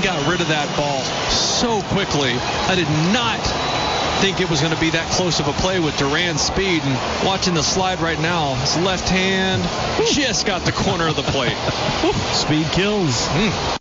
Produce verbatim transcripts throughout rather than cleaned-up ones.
got rid of that ball so quickly. I did not think it was going to be that close of a play with Duran's speed. And watching the slide right now, his left hand just got the corner of the plate. Speed kills. Mm.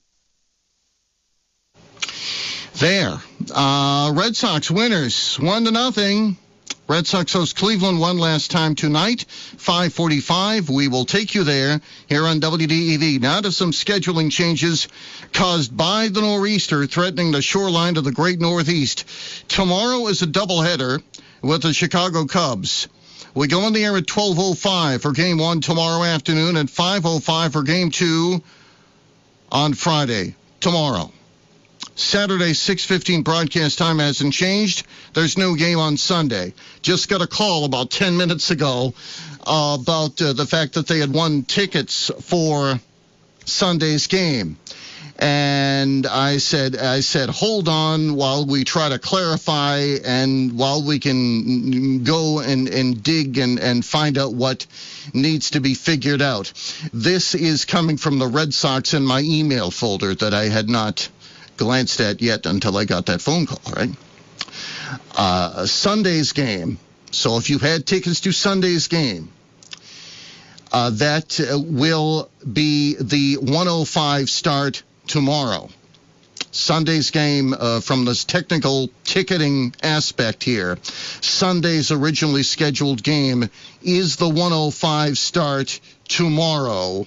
There. Uh, Red Sox winners, one to nothing. Red Sox host Cleveland one last time tonight, five forty-five. We will take you there here on W D E V. Now to some scheduling changes caused by the nor'easter threatening the shoreline of the great Northeast. Tomorrow is a doubleheader with the Chicago Cubs. We go on the air at twelve oh five for game one tomorrow afternoon and five oh five for game two on Friday, tomorrow. Saturday, six fifteen broadcast time hasn't changed. There's no game on Sunday. Just got a call about ten minutes ago uh, about uh, the fact that they had won tickets for Sunday's game. And I said, I said, hold on while we try to clarify and while we can go and, and dig and, and find out what needs to be figured out. This is coming from the Red Sox in my email folder that I had not glanced at yet until I got that phone call, right? Uh, Sunday's game. So if you had tickets to Sunday's game, uh, that uh, will be the one oh five start tomorrow. Sunday's game, uh, from this technical ticketing aspect here, Sunday's originally scheduled game is the one oh five start tomorrow.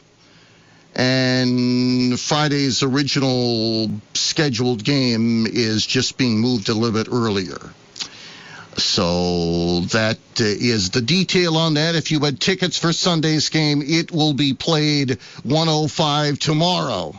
And Friday's original scheduled game is just being moved a little bit earlier. So that uh, is the detail on that. If you had tickets for Sunday's game, it will be played one oh five tomorrow.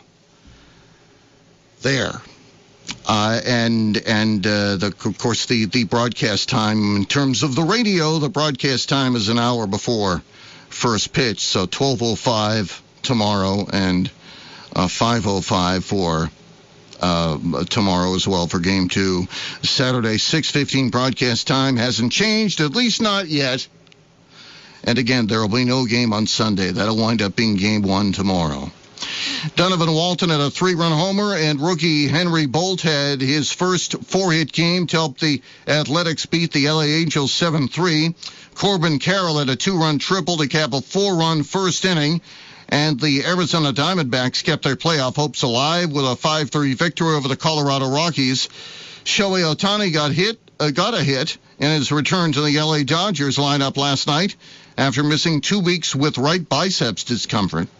There. Uh, and, and uh, the, of course, the, the broadcast time, in terms of the radio, the broadcast time is an hour before first pitch. So twelve oh five tomorrow and uh, five oh five for uh, tomorrow as well for game two. Saturday, six fifteen broadcast time hasn't changed, at least not yet. And again, there will be no game on Sunday. That'll wind up being game one tomorrow. Donovan Walton had a three-run homer, and rookie Henry Bolt had his first four-hit game to help the Athletics beat the L A Angels seven three. Corbin Carroll had a two-run triple to cap a four-run first inning. And the Arizona Diamondbacks kept their playoff hopes alive with a five three victory over the Colorado Rockies. Shohei Ohtani got hit, uh, got a hit in his return to the L A Dodgers lineup last night after missing two weeks with right biceps discomfort.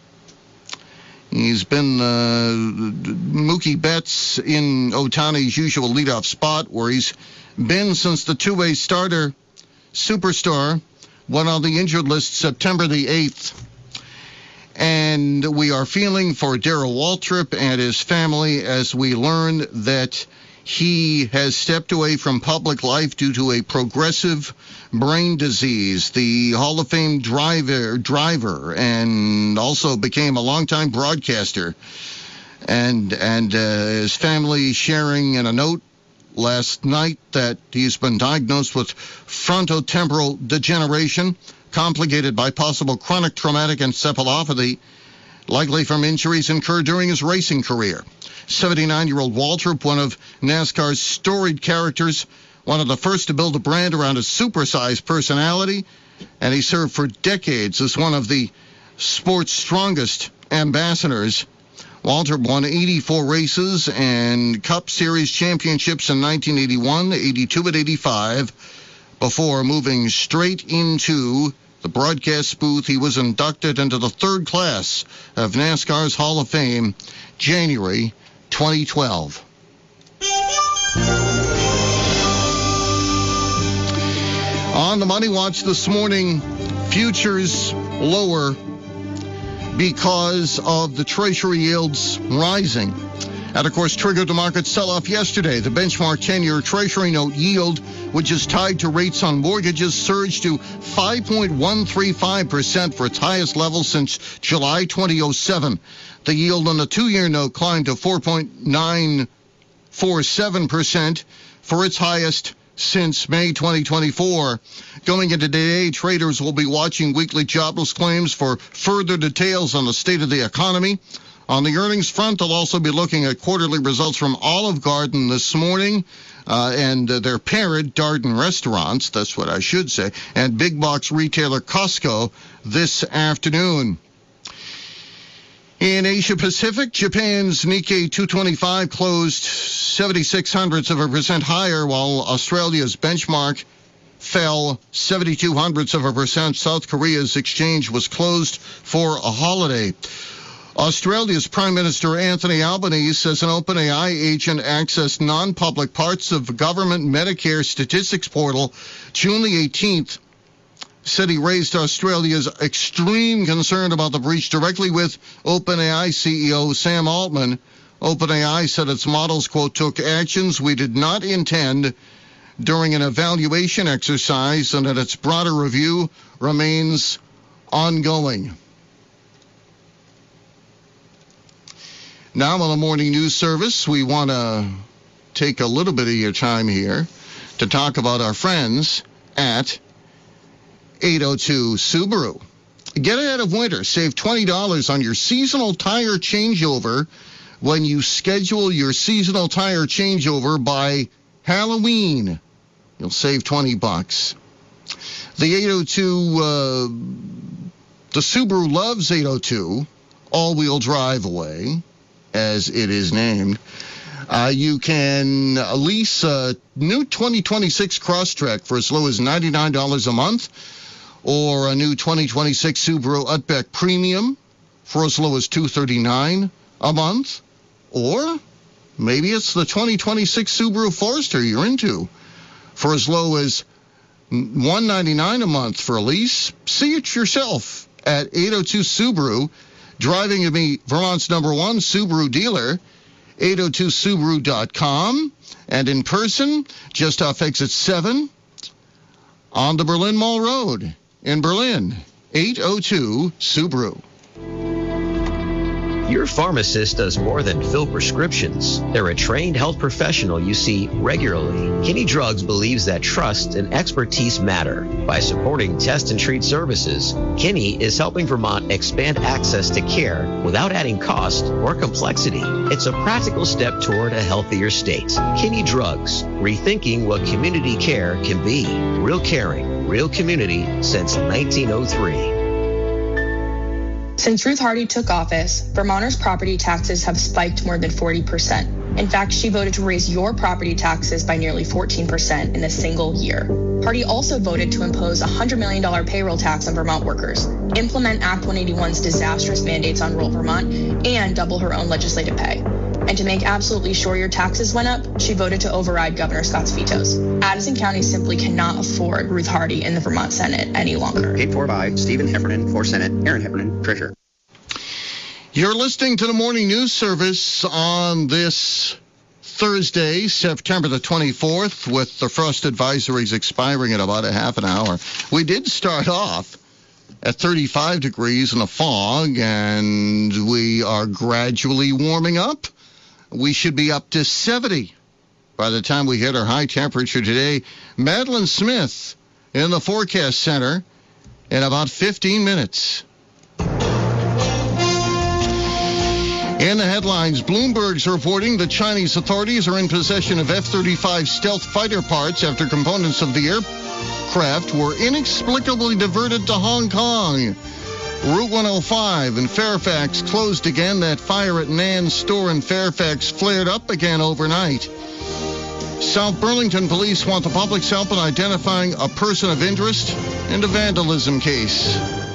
He's been uh, Mookie Betts in Ohtani's usual leadoff spot, where he's been since the two-way starter superstar went on the injured list September the eighth. And we are feeling for Darryl Waltrip and his family as we learn that he has stepped away from public life due to a progressive brain disease. The Hall of Fame driver, driver and also became a longtime broadcaster. And, and uh, his family sharing in a note last night that he's been diagnosed with frontotemporal degeneration, complicated by possible chronic traumatic encephalopathy, likely from injuries incurred during his racing career. seventy-nine-year-old Waltrip, one of NASCAR's storied characters, one of the first to build a brand around a supersized personality, and he served for decades as one of the sport's strongest ambassadors. Waltrip won eighty-four races and Cup Series championships in nineteen eighty-one, eighty-two, and eighty-five. Before moving straight into the broadcast booth, he was inducted into the third class of NASCAR's Hall of Fame, January twenty twelve. On the Money Watch this morning, futures lower because of the Treasury yields rising. And, of course, triggered the market sell-off yesterday. The benchmark ten-year Treasury note yield, which is tied to rates on mortgages, surged to five point one three five percent for its highest level since July twenty oh seven. The yield on the two-year note climbed to four point nine four seven percent for its highest since May twenty twenty-four. Going into today, traders will be watching weekly jobless claims for further details on the state of the economy. On the earnings front, they'll also be looking at quarterly results from Olive Garden this morning, uh, and uh, their parent, Darden Restaurants, that's what I should say, and big box retailer Costco this afternoon. In Asia Pacific, Japan's Nikkei two twenty-five closed seventy-six hundredths of a percent higher, while Australia's benchmark fell seventy-two hundredths of a percent. South Korea's exchange was closed for a holiday. Australia's Prime Minister Anthony Albanese says an OpenAI agent accessed non-public parts of government Medicare statistics portal June the eighteenth. Said he raised Australia's extreme concern about the breach directly with OpenAI C E O Sam Altman. OpenAI said its models, quote, took actions we did not intend during an evaluation exercise, and that its broader review remains ongoing. Now on the morning news service, we want to take a little bit of your time here to talk about our friends at eight oh two Subaru. Get ahead of winter. Save twenty dollars on your seasonal tire changeover when you schedule your seasonal tire changeover by Halloween. You'll save twenty bucks. The eight oh two, uh, the Subaru Loves eight oh two all-wheel drive away, as it is named. Uh, you can lease a new twenty twenty-six Crosstrek for as low as ninety-nine dollars a month, or a new twenty twenty-six Subaru Outback Premium for as low as two hundred thirty-nine dollars a month, or maybe it's the twenty twenty-six Subaru Forester you're into for as low as one hundred ninety-nine dollars a month for a lease. See it yourself at eight oh two Subaru, driving to be Vermont's number one Subaru dealer, eight oh two Subaru dot com, and in person just off exit seven on the Berlin Mall Road in Berlin, eight oh two Subaru. Your pharmacist does more than fill prescriptions. They're a trained health professional you see regularly. Kinney Drugs believes that trust and expertise matter. By supporting test and treat services, Kinney is helping Vermont expand access to care without adding cost or complexity. It's a practical step toward a healthier state. Kinney Drugs, rethinking what community care can be. Real caring, real community since nineteen oh three. Since Ruth Hardy took office, Vermonters' property taxes have spiked more than forty percent. In fact, she voted to raise your property taxes by nearly fourteen percent in a single year. Hardy also voted to impose a one hundred million dollars payroll tax on Vermont workers, implement Act one eighty-one's disastrous mandates on rural Vermont, and double her own legislative pay. And to make absolutely sure your taxes went up, she voted to override Governor Scott's vetoes. Addison County simply cannot afford Ruth Hardy in the Vermont Senate any longer. Paid for by Stephen Heffernan for Senate, Aaron Heffernan, Treasurer. You're listening to the morning news service on this Thursday, September the twenty-fourth, with the frost advisories expiring in about a half an hour. We did start off at thirty-five degrees in a fog, and we are gradually warming up. We should be up to seventy by the time we hit our high temperature today. Madeline Smith in the forecast center in about fifteen minutes. In the headlines, Bloomberg's reporting the Chinese authorities are in possession of F thirty-five stealth fighter parts after components of the aircraft were inexplicably diverted to Hong Kong. Route one oh five in Fairfax closed again. That fire at Nan's store in Fairfax flared up again overnight. South Burlington police want the public's help in identifying a person of interest in the vandalism case.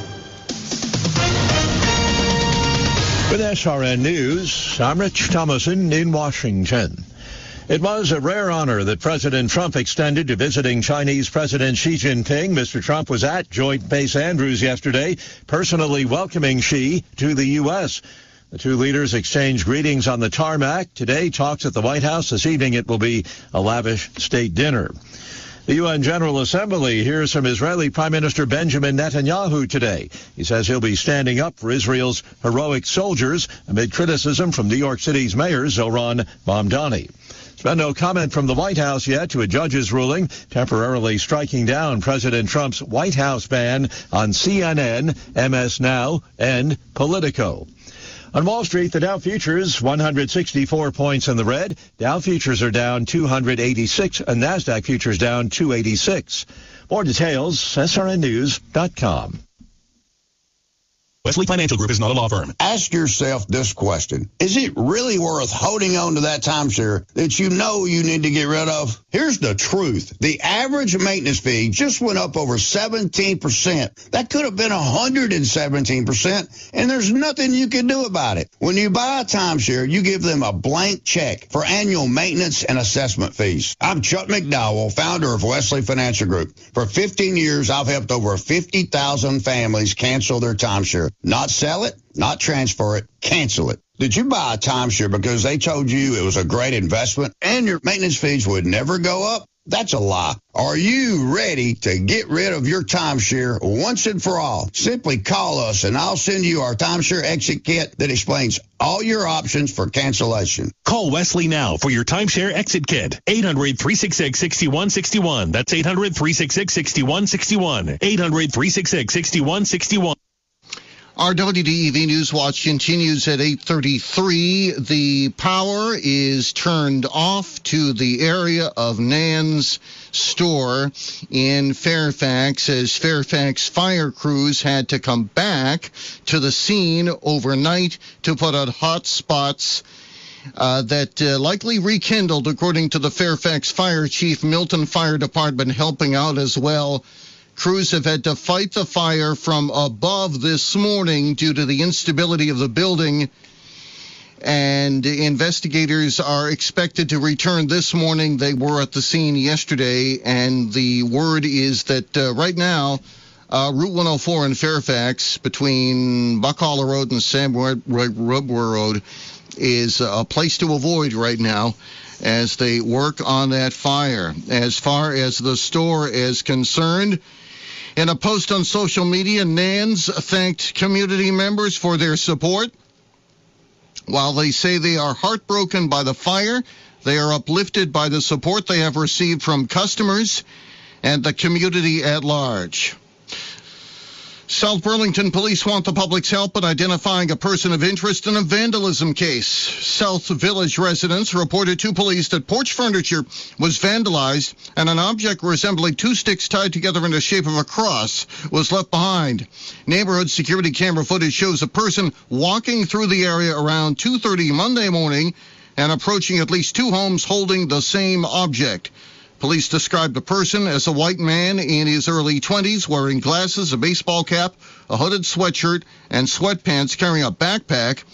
With S R N News, I'm Rich Thomason in Washington. It was a rare honor that President Trump extended to visiting Chinese President Xi Jinping. Mister Trump was at Joint Base Andrews yesterday, personally welcoming Xi to the U S. The two leaders exchanged greetings on the tarmac. Today, talks at the White House. This evening, it will be a lavish state dinner. The U N General Assembly hears from Israeli Prime Minister Benjamin Netanyahu today. He says he'll be standing up for Israel's heroic soldiers amid criticism from New York City's Mayor Zohran Mamdani. There's been no comment from the White House yet to a judge's ruling temporarily striking down President Trump's White House ban on C N N, M S Now, and Politico. On Wall Street, the Dow futures one hundred sixty-four points in the red. Dow futures are down two hundred eighty-six, and NASDAQ futures down two eighty-six. More details, S R N news dot com. Wesley Financial Group is not a law firm. Ask yourself this question. Is it really worth holding on to that timeshare that you know you need to get rid of? Here's the truth. The average maintenance fee just went up over seventeen percent. That could have been one hundred seventeen percent, and there's nothing you can do about it. When you buy a timeshare, you give them a blank check for annual maintenance and assessment fees. I'm Chuck McDowell, founder of Wesley Financial Group. For fifteen years, I've helped over fifty thousand families cancel their timeshare. Not sell it, not transfer it, cancel it. Did you buy a timeshare because they told you it was a great investment and your maintenance fees would never go up? That's a lie. Are you ready to get rid of your timeshare once and for all? Simply call us and I'll send you our timeshare exit kit that explains all your options for cancellation. Call Wesley now for your timeshare exit kit. eight hundred, three six six, six one six one. That's eight hundred, three six six, six one six one. eight hundred, three six six, six one six one. Our W D E V News Watch continues at eight thirty-three. The power is turned off to the area of Nan's store in Fairfax as Fairfax fire crews had to come back to the scene overnight to put out hot spots uh, that uh, likely rekindled, according to the Fairfax Fire Chief. Milton Fire Department helping out as well. Crews have had to fight the fire from above this morning due to the instability of the building, and investigators are expected to return this morning. They were at the scene yesterday, and the word is that uh, right now, uh, Route one oh four in Fairfax between Buckhollow Road and Sam Rubber Road is a place to avoid right now as they work on that fire. As far as the store is concerned, in a post on social media, Nan's thanked community members for their support. While they say they are heartbroken by the fire, they are uplifted by the support they have received from customers and the community at large. South Burlington police want the public's help in identifying a person of interest in a vandalism case. South Village residents reported to police that porch furniture was vandalized and an object resembling two sticks tied together in the shape of a cross was left behind. Neighborhood security camera footage shows a person walking through the area around two thirty Monday morning and approaching at least two homes holding the same object. Police described the person as a white man in his early twenties, wearing glasses, a baseball cap, a hooded sweatshirt, and sweatpants, carrying a backpack.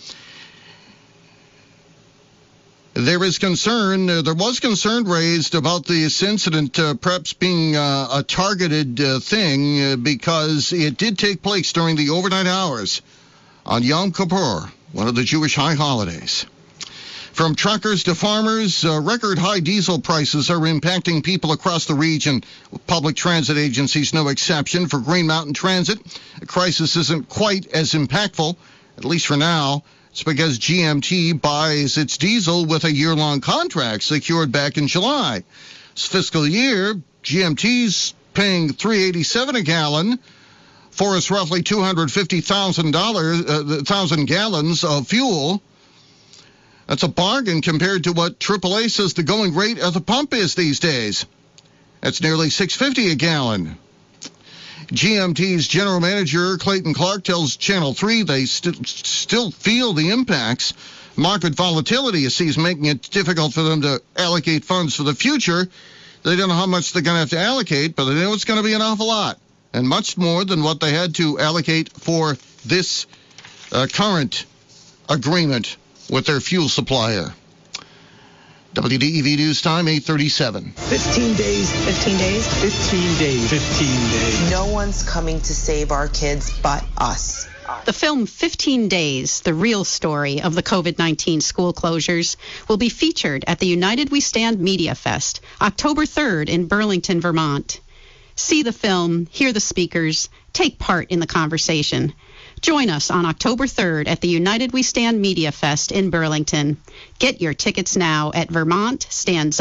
There is concern, uh, there was concern raised about this incident uh, perhaps being uh, a targeted uh, thing uh, because it did take place during the overnight hours on Yom Kippur, one of the Jewish high holidays. From truckers to farmers, uh, record high diesel prices are impacting people across the region. Public transit agencies no exception. For Green Mountain Transit, the crisis isn't quite as impactful, at least for now. It's because G M T buys its diesel with a year-long contract secured back in July. This fiscal year, G M T's paying three dollars and eighty-seven cents a gallon for its roughly two hundred fifty thousand dollars, uh, thousand gallons of fuel. That's a bargain compared to what triple A says the going rate at the pump is these days. That's nearly six dollars and fifty cents a gallon. G M T's general manager, Clayton Clark, tells Channel three they st- still feel the impacts. Market volatility, he sees, making it difficult for them to allocate funds for the future. They don't know how much they're going to have to allocate, but they know it's going to be an awful lot, and much more than what they had to allocate for this uh, current agreement with their fuel supplier. W D E V News Time, eight thirty-seven. fifteen days. fifteen days? fifteen days. fifteen days. No one's coming to save our kids but us. The film fifteen days, the real story of the COVID nineteen school closures, will be featured at the United We Stand Media Fest, October third in Burlington, Vermont. See the film, hear the speakers, take part in the conversation. Join us on October third at the United We Stand Media Fest in Burlington. Get your tickets now at vermont stands up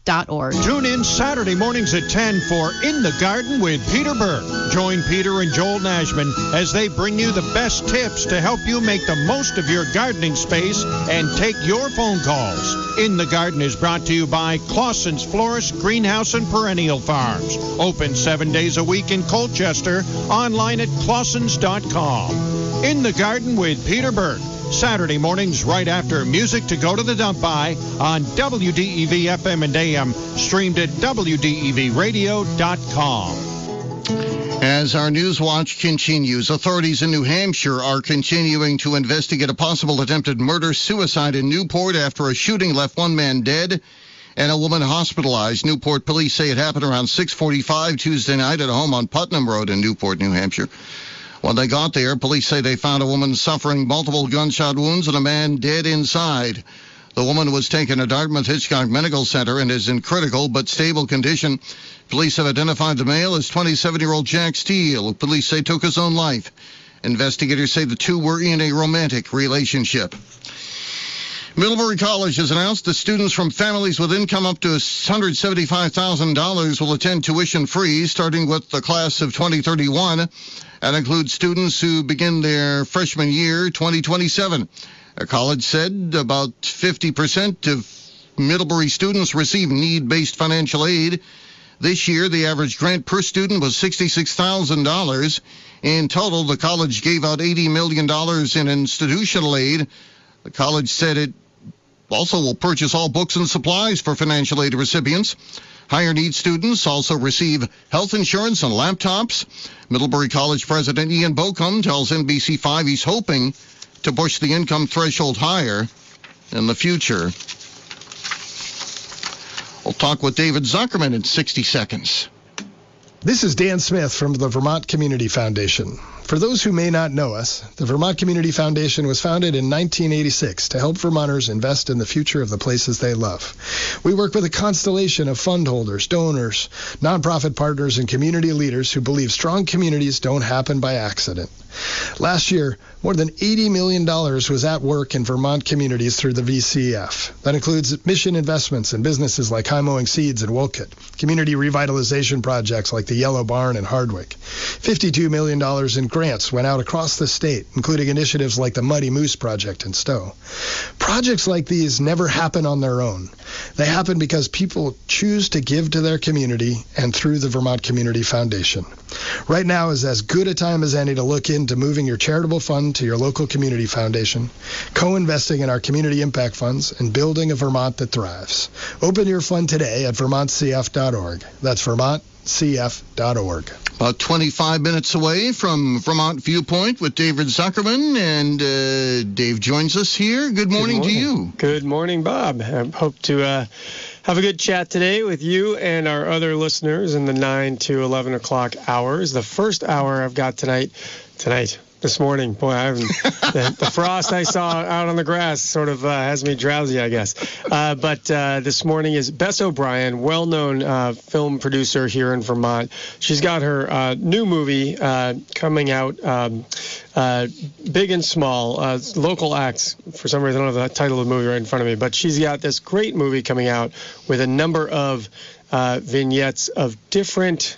dot org. Tune in Saturday mornings at ten for In the Garden with Peter Burke. Join Peter and Joel Nashman as they bring you the best tips to help you make the most of your gardening space and take your phone calls. In the Garden is brought to you by Clausen's Florist, Greenhouse, and Perennial Farms. Open seven days a week in Colchester. Online at clausens dot com. In the Garden with Peter Burke. Saturday mornings right after Music to Go to the Dump By on W D E V F M and A M. Streamed at W D E V radio dot com. As our News Watch continues, authorities in New Hampshire are continuing to investigate a possible attempted murder-suicide in Newport after a shooting left one man dead and a woman hospitalized. Newport police say it happened around six forty-five Tuesday night at a home on Putnam Road in Newport, New Hampshire. When they got there, police say they found a woman suffering multiple gunshot wounds and a man dead inside. The woman was taken to Dartmouth Hitchcock Medical Center and is in critical but stable condition. Police have identified the male as twenty-seven-year-old Jack Steele, who police say took his own life. Investigators say the two were in a romantic relationship. Middlebury College has announced that students from families with income up to one hundred seventy-five thousand dollars will attend tuition-free, starting with the class of twenty thirty-one, and includes students who begin their freshman year twenty twenty-seven. The college said about fifty percent of Middlebury students receive need-based financial aid. This year, the average grant per student was sixty-six thousand dollars. In total, the college gave out eighty million dollars in institutional aid. The college said it also will purchase all books and supplies for financial aid recipients. Higher need students also receive health insurance and laptops. Middlebury College President Ian Bocum tells N B C five he's hoping to push the income threshold higher in the future. We'll talk with David Zuckerman in sixty seconds. This is Dan Smith from the Vermont Community Foundation. For those who may not know us, the Vermont Community Foundation was founded in nineteen eighty-six to help Vermonters invest in the future of the places they love. We work with a constellation of fund holders, donors, nonprofit partners, and community leaders who believe strong communities don't happen by accident. Last year, more than eighty million dollars was at work in Vermont communities through the V C F. That includes mission investments in businesses like High Mowing Seeds in Wolcott, community revitalization projects like the Yellow Barn in Hardwick. fifty-two million dollars in grants went out across the state, including initiatives like the Muddy Moose Project in Stowe. Projects like these never happen on their own. They happen because people choose to give to their community and through the Vermont Community Foundation. Right now is as good a time as any to look into moving your charitable fund to your local community foundation, co-investing in our community impact funds, and building a Vermont that thrives. Open your fund today at vermont c f dot org. That's vermont c f dot org. About twenty-five minutes away from Vermont Viewpoint with David Zuckerman, and uh, Dave joins us here. Good morning, Good morning to you. Good morning, Bob. I hope to uh, have a good chat today with you and our other listeners in the nine to eleven o'clock hours. The first hour I've got tonight, tonight, this morning. Boy, I haven't, the, the frost I saw out on the grass sort of uh, has me drowsy, I guess. Uh, but uh, this morning is Bess O'Brien, well-known uh, film producer here in Vermont. She's got her uh, new movie uh, coming out, um, uh, Big and Small, uh, local acts. For some reason, I don't have the title of the movie right in front of me. But she's got this great movie coming out with a number of uh, vignettes of different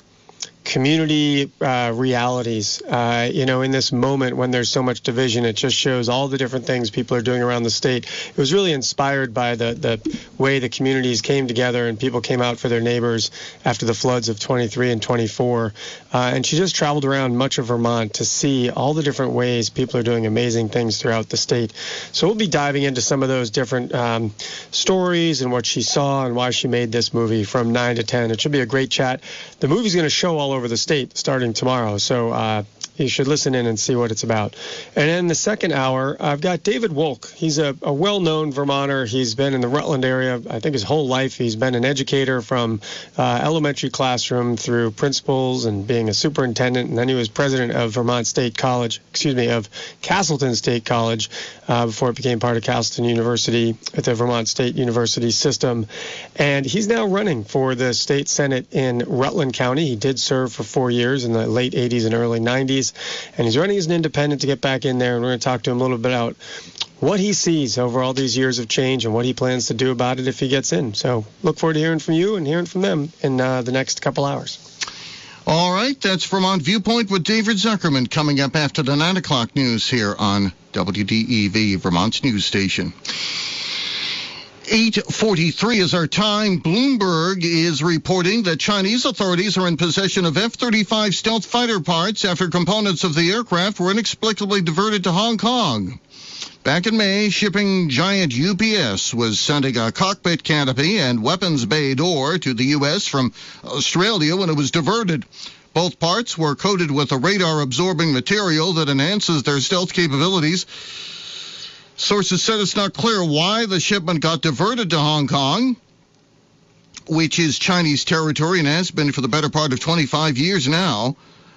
community uh, realities. Uh, you know, in this moment when there's so much division, it just shows all the different things people are doing around the state. It was really inspired by the, the way the communities came together and people came out for their neighbors after the floods of twenty-three and twenty-four. Uh, and she just traveled around much of Vermont to see all the different ways people are doing amazing things throughout the state. So we'll be diving into some of those different um, stories and what she saw and why she made this movie from nine to ten. It should be a great chat. The movie's going to show all over the state starting tomorrow, so uh, you should listen in and see what it's about. And in the second hour, I've got David Wolk. He's a, a well-known Vermonter. He's been in the Rutland area, I think, his whole life. He's been an educator from uh, elementary classroom through principals and being a superintendent, and then he was president of Vermont State College, excuse me, of Castleton State College uh, before it became part of Castleton University at the Vermont State University system. And he's now running for the state senate in Rutland County. He did serve for four years in the late eighties and early nineties. Rockies, and he's running as an independent to get back in there, and we're going to talk to him a little bit about what he sees over all these years of change and what he plans to do about it if he gets in. So look forward to hearing from you and hearing from them in uh, the next couple hours. All right, that's Vermont Viewpoint with David Zuckerman coming up after the nine o'clock news here on W D E V, Vermont's news station. eight forty-three is our time. Bloomberg is reporting that Chinese authorities are in possession of F thirty-five stealth fighter parts after components of the aircraft were inexplicably diverted to Hong Kong. Back in May, shipping giant U P S was sending a cockpit canopy and weapons bay door to the U S from Australia when it was diverted. Both parts were coated with a radar-absorbing material that enhances their stealth capabilities. Sources said it's not clear why the shipment got diverted to Hong Kong, which is Chinese territory and has been for the better part of twenty-five years now.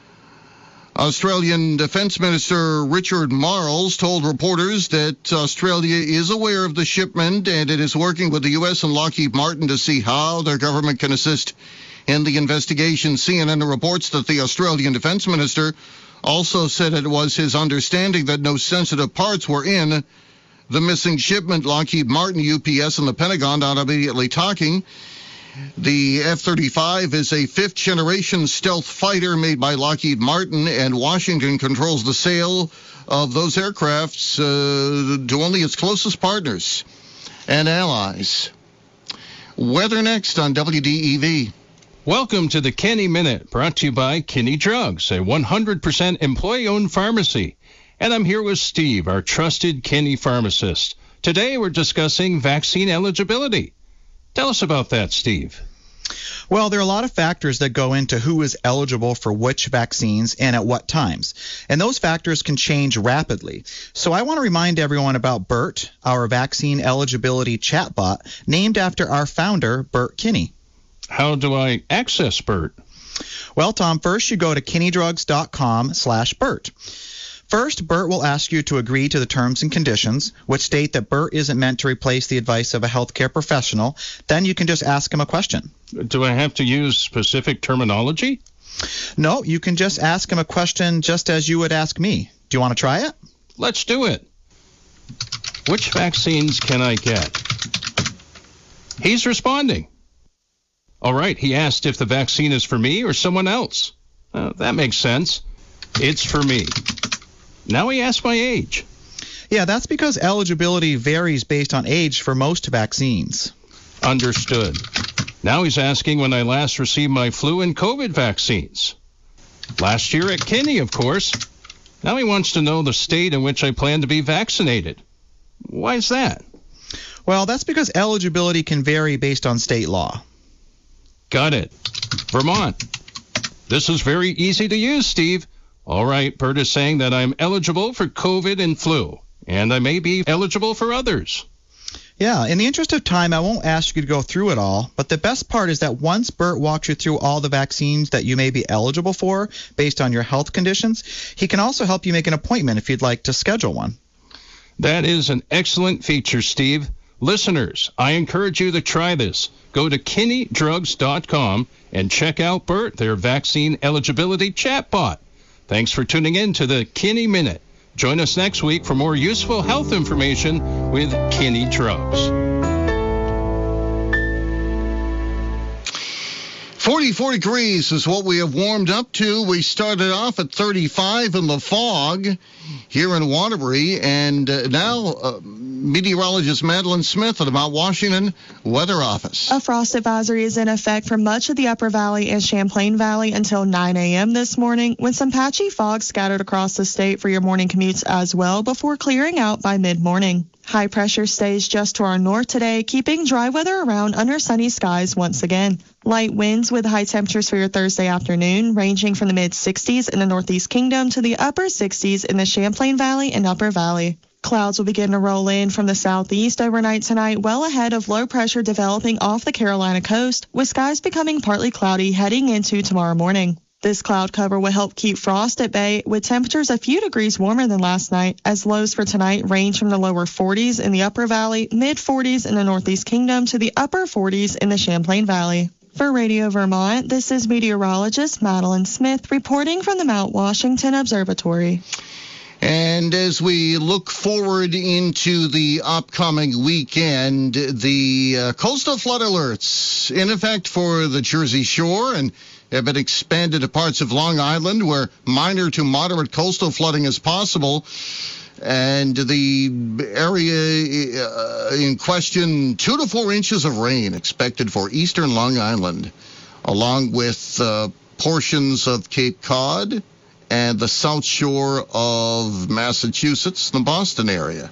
Australian Defence Minister Richard Marles told reporters that Australia is aware of the shipment and it is working with the U S and Lockheed Martin to see how their government can assist in the investigation. C N N reports that the Australian Defence Minister also said it was his understanding that no sensitive parts were in the missing shipment. Lockheed Martin, U P S, and the Pentagon not immediately talking. The F thirty-five is a fifth-generation stealth fighter made by Lockheed Martin, and Washington controls the sale of those aircrafts uh, to only its closest partners and allies. Weather next on W D E V. Welcome to the Kenny Minute, brought to you by Kinney Drugs, a one hundred percent employee-owned pharmacy. And I'm here with Steve, our trusted Kinney pharmacist. Today we're discussing vaccine eligibility. Tell us about that, Steve. Well, there are a lot of factors that go into who is eligible for which vaccines and at what times. And those factors can change rapidly. So I want to remind everyone about BERT, our vaccine eligibility chatbot, named after our founder, Bert Kinney. How do I access BERT? Well, Tom, first you go to kinneydrugs.com slash BERT. First, BERT will ask you to agree to the terms and conditions, which state that BERT isn't meant to replace the advice of a healthcare professional. Then you can just ask him a question. Do I have to use specific terminology? No, you can just ask him a question just as you would ask me. Do you want to try it? Let's do it. Which vaccines can I get? He's responding. All right, he asked if the vaccine is for me or someone else. Uh, that makes sense. It's for me. Now he asked my age. Yeah, that's because eligibility varies based on age for most vaccines. Understood. Now he's asking when I last received my flu and COVID vaccines. Last year at Kinney, of course. Now he wants to know the state in which I plan to be vaccinated. Why is that? Well, that's because eligibility can vary based on state law. Got it. Vermont. This is very easy to use, Steve. All right, Bert is saying that I'm eligible for COVID and flu, and I may be eligible for others. Yeah, in the interest of time, I won't ask you to go through it all, but the best part is that once Bert walks you through all the vaccines that you may be eligible for based on your health conditions, he can also help you make an appointment if you'd like to schedule one. That is an excellent feature, Steve. Listeners, I encourage you to try this. Go to kinney drugs dot com and check out Bert, their vaccine eligibility chatbot. Thanks for tuning in to the Kinney Minute. Join us next week for more useful health information with Kinney Drugs. forty-four degrees is what we have warmed up to. We started off at thirty-five in the fog here in Waterbury, and uh, now uh, meteorologist Madeline Smith at the Mount Washington Weather Office. A frost advisory is in effect for much of the Upper Valley and Champlain Valley until nine a.m. this morning, with some patchy fog scattered across the state for your morning commutes as well before clearing out by mid-morning. High pressure stays just to our north today, keeping dry weather around under sunny skies once again. Light winds with high temperatures for your Thursday afternoon, ranging from the mid sixties in the Northeast Kingdom to the upper sixties in the Champlain Valley and Upper Valley. Clouds will begin to roll in from the southeast overnight tonight, well ahead of low pressure developing off the Carolina coast, with skies becoming partly cloudy heading into tomorrow morning. This cloud cover will help keep frost at bay, with temperatures a few degrees warmer than last night, as lows for tonight range from the lower forties in the Upper Valley, mid forties in the Northeast Kingdom to the upper forties in the Champlain Valley. For Radio Vermont, this is meteorologist Madeline Smith reporting from the Mount Washington Observatory. And as we look forward into the upcoming weekend, the uh, coastal flood alerts in effect for the Jersey Shore and have been expanded to parts of Long Island where minor to moderate coastal flooding is possible. And the area uh, in question, two to four inches of rain expected for eastern Long Island, along with uh, portions of Cape Cod and the south shore of Massachusetts, the Boston area.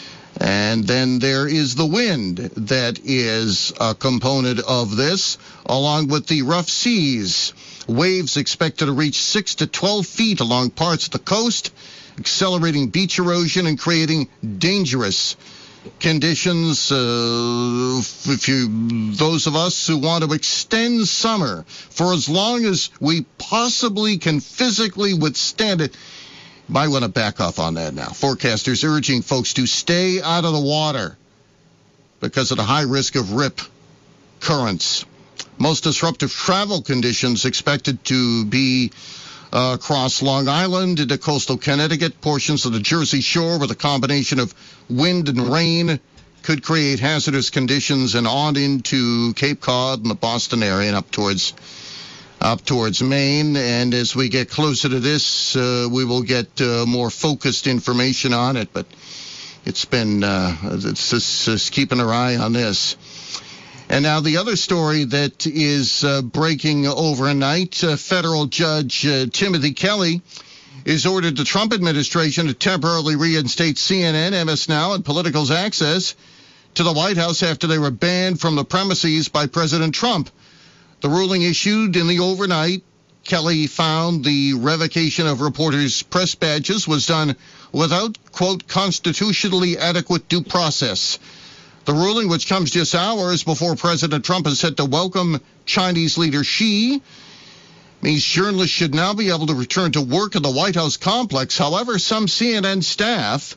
And then there is the wind that is a component of this, along with the rough seas. Waves expected to reach six to twelve feet along parts of the coast, accelerating beach erosion and creating dangerous conditions. Uh, if you, those of us who want to extend summer for as long as we possibly can physically withstand it, might want to back off on that now. Forecasters urging folks to stay out of the water because of the high risk of rip currents. Most disruptive travel conditions expected to be Uh, across Long Island into coastal Connecticut, portions of the Jersey Shore with a combination of wind and rain could create hazardous conditions, and on into Cape Cod and the Boston area and up towards up towards Maine. And as we get closer to this, uh, we will get uh, more focused information on it. But it's been uh, it's just, just keeping our eye on this. And now the other story that is uh, breaking overnight, uh, federal judge uh, Timothy Kelly has ordered the Trump administration to temporarily reinstate C N N, M S Now, and Political's access to the White House after they were banned from the premises by President Trump. The ruling issued in the overnight. Kelly found the revocation of reporters' press badges was done without, quote, constitutionally adequate due process. The ruling, which comes just hours before President Trump is set to welcome Chinese leader Xi, means journalists should now be able to return to work in the White House complex. However, some C N N staff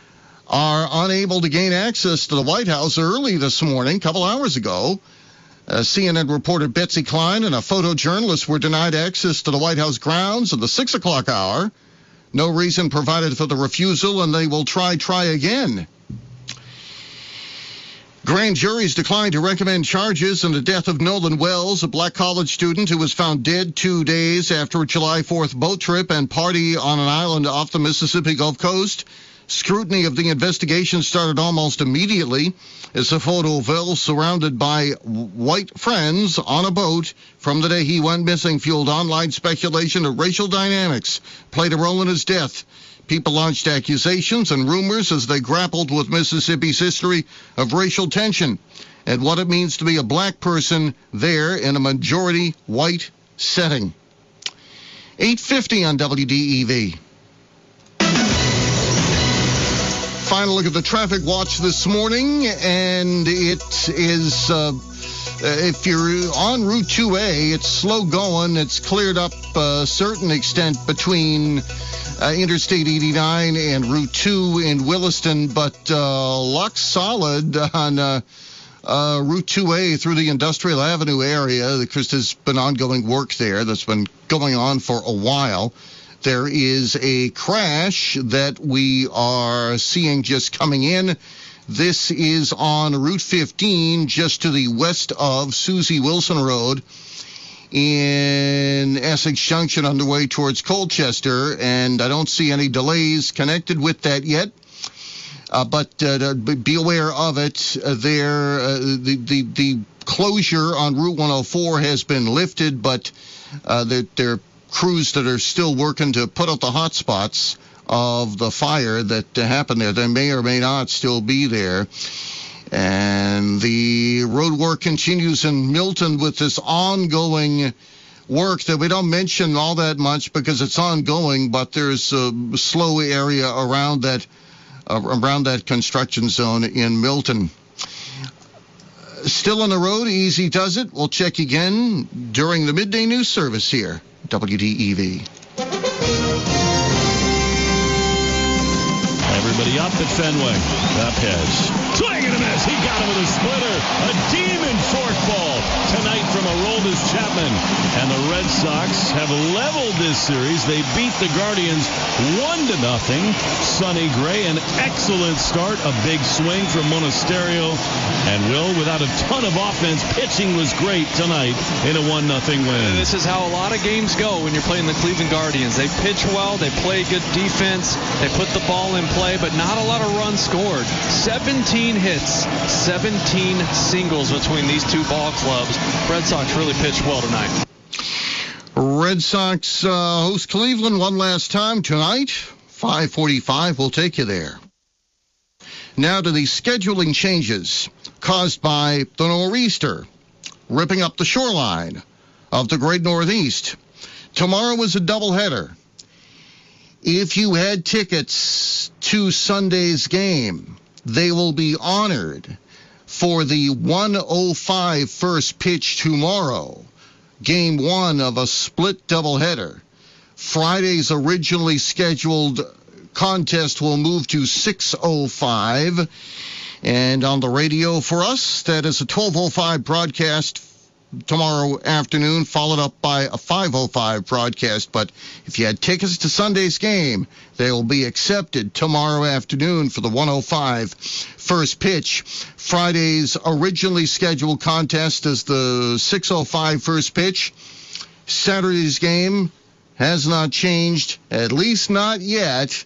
are unable to gain access to the White House early this morning, a couple hours ago. Uh, C N N reporter Betsy Klein and a photojournalist were denied access to the White House grounds at the six o'clock hour. No reason provided for the refusal, and they will try, try again. Grand juries declined to recommend charges in the death of Nolan Wells, a black college student who was found dead two days after a July fourth boat trip and party on an island off the Mississippi Gulf Coast. Scrutiny of the investigation started almost immediately as a photo of Wells surrounded by white friends on a boat from the day he went missing fueled online speculation of racial dynamics played a role in his death. People launched accusations and rumors as they grappled with Mississippi's history of racial tension and what it means to be a black person there in a majority white setting. eight fifty on W D E V. Final look at the traffic watch this morning, and it is, uh, if you're on Route two A, it's slow going. It's cleared up a certain extent between Uh, Interstate eighty-nine and Route two in Williston, but uh, lock solid on uh, uh, Route two A through the Industrial Avenue area because there's been ongoing work there that's been going on for a while. There is a crash that we are seeing just coming in. This is on Route fifteen, just to the west of Susie Wilson Road in Essex Junction on the way towards Colchester, and I don't see any delays connected with that yet. Uh, but uh, be aware of it. Uh, there, uh, the, the the closure on Route one oh four has been lifted, but uh, there, there are crews that are still working to put out the hot spots of the fire that uh, happened there. They may or may not still be there. And the road work continues in Milton with this ongoing work that we don't mention all that much because it's ongoing, but there's a slow area around that uh, around that construction zone in Milton. Still on the road, easy does it. We'll check again during the midday news service here, W D E V. Everybody up at Fenway. Lopez. Swing and a miss. He got him with a splitter. A demon forkball tonight from a roll Aroldis Chapman. And the Red Sox have leveled this series. They beat the Guardians one to nothing. Sonny Gray, an excellent start. A big swing from Monasterio. And Will, without a ton of offense, pitching was great tonight in a one nothing win. This is how a lot of games go when you're playing the Cleveland Guardians. They pitch well. They play good defense. They put the ball in play, but not a lot of runs scored. seventeen hits, seventeen singles between these two ball clubs. Red Sox really pitched well tonight. Red Sox uh, host Cleveland one last time tonight. five forty-five, we'll take you there. Now to the scheduling changes caused by the nor'easter ripping up the shoreline of the great Northeast. Tomorrow is a doubleheader. If you had tickets to Sunday's game, they will be honored for the one oh five first pitch tomorrow, game one of a split doubleheader. Friday's originally scheduled contest will move to six oh five. And on the radio for us, that is a twelve oh five broadcast tomorrow afternoon, followed up by a five oh five broadcast. But if you had tickets to Sunday's game, they will be accepted tomorrow afternoon for the one oh five first pitch. Friday's originally scheduled contest is the six oh five first pitch. Saturday's game has not changed, at least not yet.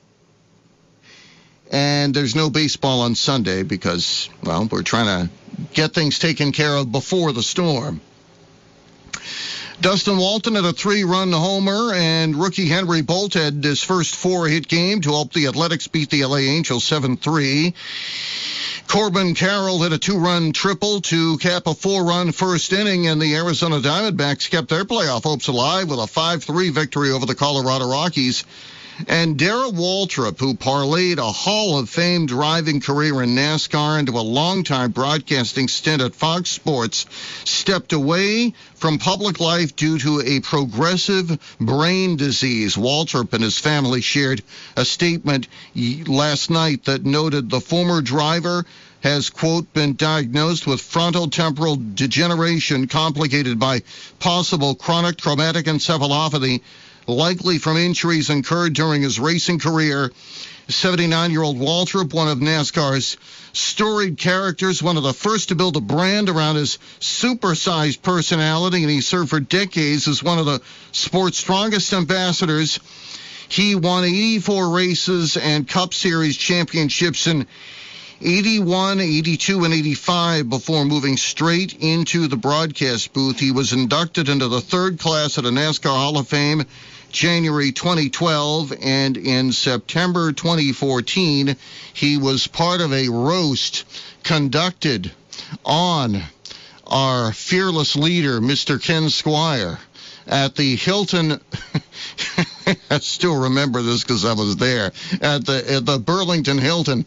And there's no baseball on Sunday because, well, we're trying to get things taken care of before the storm. Dustin Walton had a three-run homer, and rookie Henry Bolt had his first four-hit game to help the Athletics beat the L A Angels seven three. Corbin Carroll hit a two-run triple to cap a four-run first inning, and the Arizona Diamondbacks kept their playoff hopes alive with a five three victory over the Colorado Rockies. And Darrell Waltrip, who parlayed a Hall of Fame driving career in NASCAR into a long-time broadcasting stint at Fox Sports, stepped away from public life due to a progressive brain disease. Waltrip and his family shared a statement last night that noted the former driver has, quote, been diagnosed with frontotemporal degeneration complicated by possible chronic traumatic encephalopathy, likely from injuries incurred during his racing career. seventy-nine-year-old Waltrip, one of NASCAR's storied characters, one of the first to build a brand around his supersized personality, and he served for decades as one of the sport's strongest ambassadors. He won eighty-four races and Cup Series championships in eighty-one, eighty-two, and eighty-five before moving straight into the broadcast booth. He was inducted into the third class at the NASCAR Hall of Fame January twenty twelve, and in September twenty fourteen, he was part of a roast conducted on our fearless leader, Mister Ken Squire, at the Hilton. I still remember this because I was there at the at the Burlington Hilton.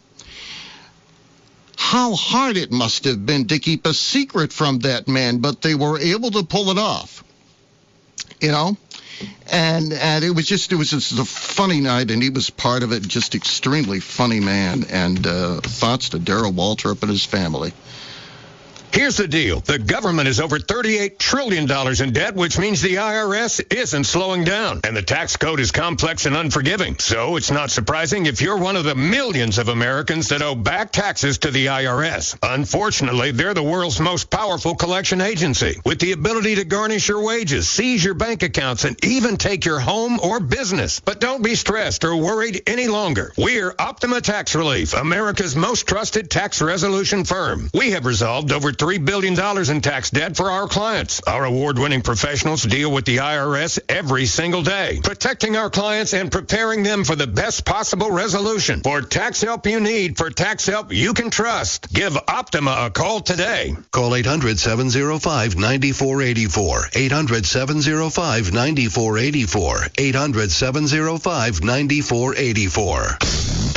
How hard it must have been to keep a secret from that man, but they were able to pull it off, you know. And and it was just it was just a funny night, and he was part of it. Just extremely funny man. And uh, thoughts to Darrell Waltrip and his family. Here's the deal. The government is over thirty-eight trillion dollars in debt, which means the I R S isn't slowing down. And the tax code is complex and unforgiving. So it's not surprising if you're one of the millions of Americans that owe back taxes to the I R S. Unfortunately, they're the world's most powerful collection agency, with the ability to garnish your wages, seize your bank accounts, and even take your home or business. But don't be stressed or worried any longer. We're Optima Tax Relief, America's most trusted tax resolution firm. We have resolved over three billion dollars in tax debt for our clients. Our award-winning professionals deal with the I R S every single day, protecting our clients and preparing them for the best possible resolution. For tax help you need, for tax help you can trust, give Optima a call today. Call eight hundred, seven oh five, nine four eight four. eight hundred, seven oh five, nine four eight four. eight hundred, seven oh five, nine four eight four.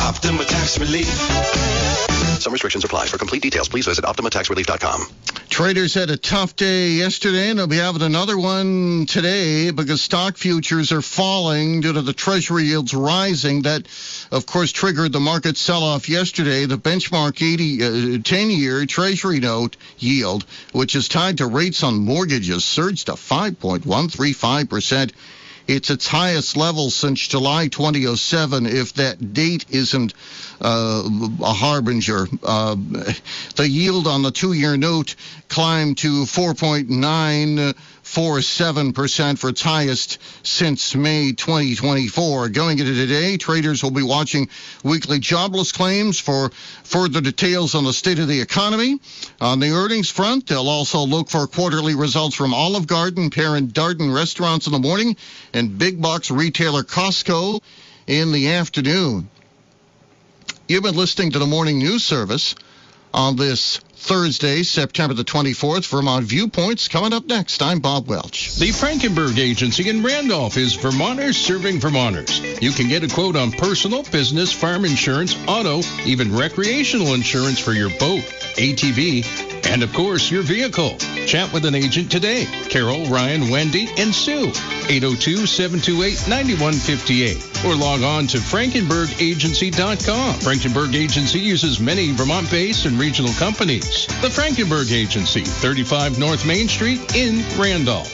Optima Tax Relief. Some restrictions apply. For complete details, please visit Optima Tax Relief dot com. Traders had a tough day yesterday, and they'll be having another one today because stock futures are falling due to the Treasury yields rising. That, of course, triggered the market sell-off yesterday. The benchmark eighty, uh, ten-year Treasury note yield, which is tied to rates on mortgages, surged to five point one three five percent. It's its highest level since July twenty oh seven, if that date isn't uh, a harbinger. Uh, the yield on the two-year note climbed to four point nine four seven percent for its highest since May twenty twenty-four. Going into today, traders will be watching weekly jobless claims for further details on the state of the economy. On the earnings front, they'll also look for quarterly results from Olive Garden, Parent Darden restaurants in the morning, and big box retailer Costco in the afternoon. You've been listening to the Morning News Service on this Thursday, September the twenty-fourth. Vermont Viewpoints coming up next. I'm Bob Welch. The Frankenberg Agency in Randolph is Vermonters serving Vermonters. You can get a quote on personal, business, farm insurance, auto, even recreational insurance for your boat, A T V, and, of course, your vehicle. Chat with an agent today. Carol, Ryan, Wendy, and Sue. eight oh two, seven two eight, nine one five eight. Or log on to frankenberg agency dot com. Frankenberg Agency uses many Vermont-based and regional companies. The Frankenberg Agency, thirty-five North Main Street in Randolph.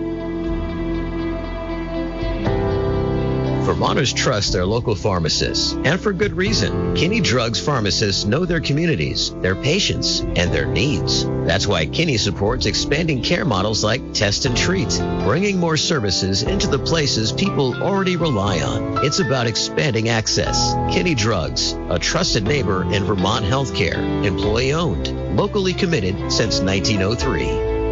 Vermonters trust their local pharmacists, and for good reason. Kinney Drugs pharmacists know their communities, their patients, and their needs. That's why Kinney supports expanding care models like Test and Treat, bringing more services into the places people already rely on. It's about expanding access. Kinney Drugs, a trusted neighbor in Vermont healthcare, employee-owned, locally committed since nineteen oh three.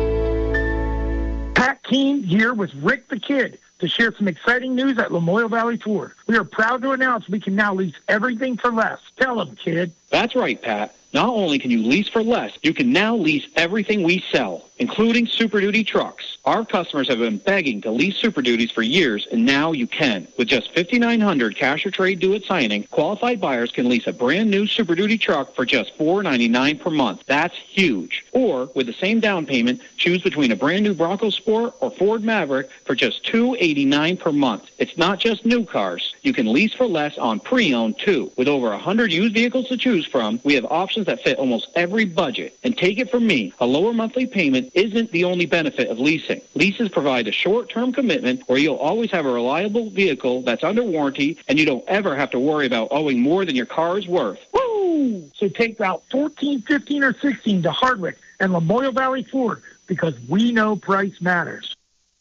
Pat Keene here with Rick the Kid to share some exciting news at Lamoille Valley Ford. We are proud to announce we can now lease everything for less. Tell them, kid. That's right, Pat. Not only can you lease for less, you can now lease everything we sell, including Super Duty trucks. Our customers have been begging to lease Super Duties for years, and now you can. With just fifty-nine hundred dollars cash or trade due at signing, qualified buyers can lease a brand new Super Duty truck for just four ninety-nine per month. That's huge. Or, with the same down payment, choose between a brand new Bronco Sport or Ford Maverick for just two eighty-nine per month. It's not just new cars. You can lease for less on pre-owned, too. With over one hundred used vehicles to choose from, we have options that fit almost every budget. And take it from me, a lower monthly payment isn't the only benefit of leasing. Leases provide a short-term commitment where you'll always have a reliable vehicle that's under warranty, and you don't ever have to worry about owing more than your car is worth. Woo! So take Route fourteen, fifteen, or sixteen to Hardwick and Lamoille Valley Ford, because we know price matters.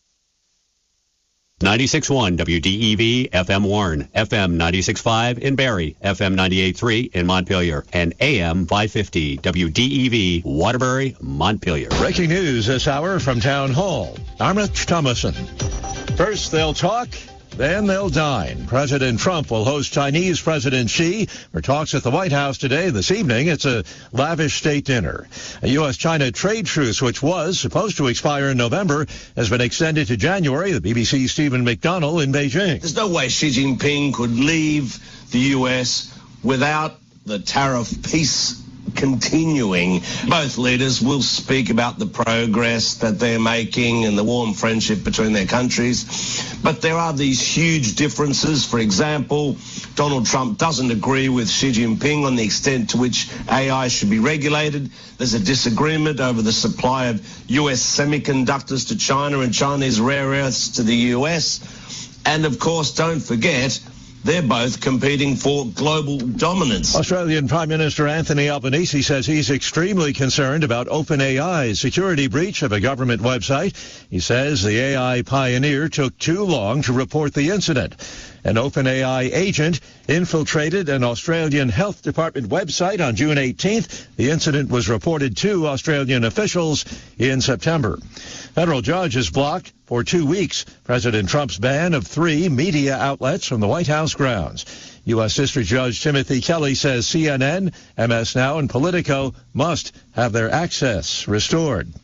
ninety-six point one W D E V F M Warren, F M ninety-six point five in Barrie, F M ninety-eight point three in Montpelier, and A M five fifty W D E V Waterbury, Montpelier. Breaking news this hour from Town Hall. I'm Rich Thomason. First they'll talk, then they'll dine. President Trump will host Chinese President Xi for talks at the White House today. This evening, it's a lavish state dinner. A U S China trade truce, which was supposed to expire in November, has been extended to January. The B B C's Stephen McDonnell in Beijing. There's no way Xi Jinping could leave the U S without the tariff peace continuing. Both leaders will speak about the progress that they're making and the warm friendship between their countries. But there are these huge differences. For example, Donald Trump doesn't agree with Xi Jinping on the extent to which A I should be regulated. There's a disagreement over the supply of U S semiconductors to China and Chinese rare earths to the U S. And of course, don't forget, they're both competing for global dominance. Australian Prime Minister Anthony Albanese says he's extremely concerned about OpenAI's security breach of a government website. He says the A I pioneer took too long to report the incident. An OpenAI agent infiltrated an Australian Health Department website on June eighteenth. The incident was reported to Australian officials in September. Federal judge has blocked for two weeks President Trump's ban of three media outlets from the White House grounds. U S District Judge Timothy Kelly says C N N, M S Now, and Politico must have their access restored.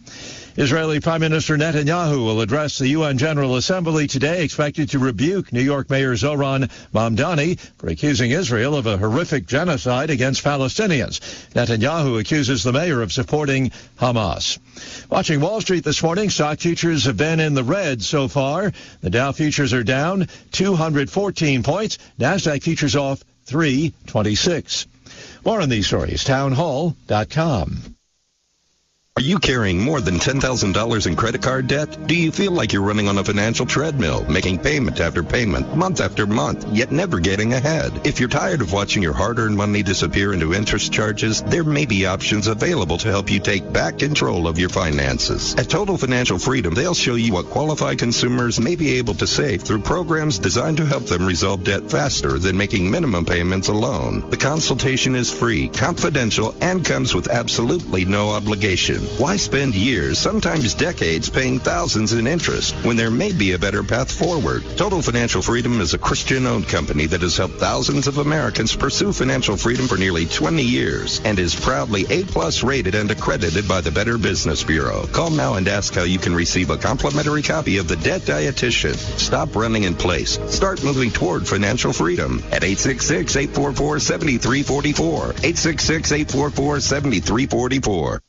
Israeli Prime Minister Netanyahu will address the U N General Assembly today, expected to rebuke New York Mayor Zohran Mamdani for accusing Israel of a horrific genocide against Palestinians. Netanyahu accuses the mayor of supporting Hamas. Watching Wall Street this morning, stock futures have been in the red so far. The Dow futures are down two hundred fourteen points. NASDAQ futures off three twenty-six. More on these stories, town hall dot com. Are you carrying more than ten thousand dollars in credit card debt? Do you feel like you're running on a financial treadmill, making payment after payment, month after month, yet never getting ahead? If you're tired of watching your hard-earned money disappear into interest charges, there may be options available to help you take back control of your finances. At Total Financial Freedom, they'll show you what qualified consumers may be able to save through programs designed to help them resolve debt faster than making minimum payments alone. The consultation is free, confidential, and comes with absolutely no obligation. Why spend years, sometimes decades, paying thousands in interest when there may be a better path forward? Total Financial Freedom is a Christian-owned company that has helped thousands of Americans pursue financial freedom for nearly twenty years and is proudly A-plus rated and accredited by the Better Business Bureau. Call now and ask how you can receive a complimentary copy of The Debt Dietitian. Stop running in place. Start moving toward financial freedom at eight six six, eight four four, seven three four four. eight six six, eight four four, seven three four four.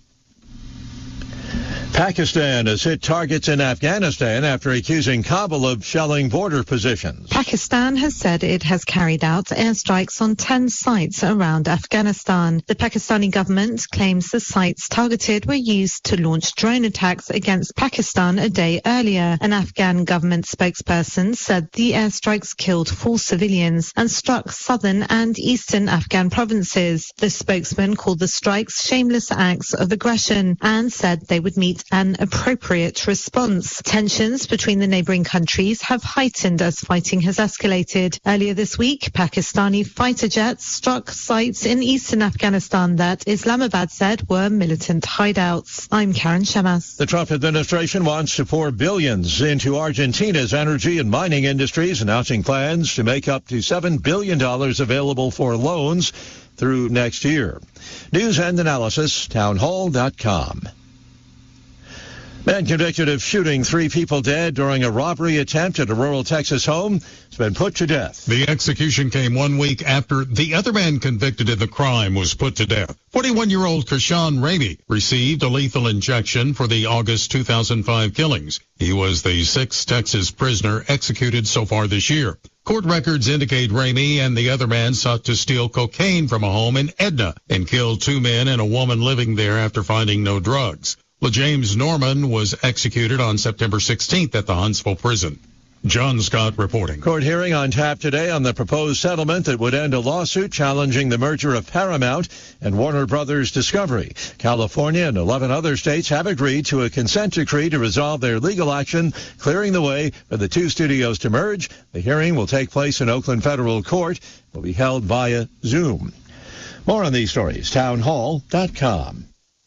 Pakistan has hit targets in Afghanistan after accusing Kabul of shelling border positions. Pakistan has said it has carried out airstrikes on ten sites around Afghanistan. The Pakistani government claims the sites targeted were used to launch drone attacks against Pakistan a day earlier. An Afghan government spokesperson said the airstrikes killed four civilians and struck southern and eastern Afghan provinces. The spokesman called the strikes shameless acts of aggression and said they would meet an appropriate response. Tensions between the neighbouring countries have heightened as fighting has escalated. Earlier this week, Pakistani fighter jets struck sites in eastern Afghanistan that Islamabad said were militant hideouts. I'm Karen Shemas. The Trump administration wants to pour billions into Argentina's energy and mining industries, announcing plans to make up to seven billion dollars available for loans through next year. News and analysis, town hall dot com. Man convicted of shooting three people dead during a robbery attempt at a rural Texas home has been put to death. The execution came one week after the other man convicted in the crime was put to death. forty-one-year-old Kershawn Ramey received a lethal injection for the August two thousand five killings. He was the sixth Texas prisoner executed so far this year. Court records indicate Ramey and the other man sought to steal cocaine from a home in Edna and killed two men and a woman living there after finding no drugs. LaJames Norman was executed on September sixteenth at the Huntsville prison. John Scott reporting. Court hearing on tap today on the proposed settlement that would end a lawsuit challenging the merger of Paramount and Warner Brothers Discovery. California and eleven other states have agreed to a consent decree to resolve their legal action, clearing the way for the two studios to merge. The hearing will take place in Oakland Federal Court. It will be held via Zoom. More on these stories, town hall dot com.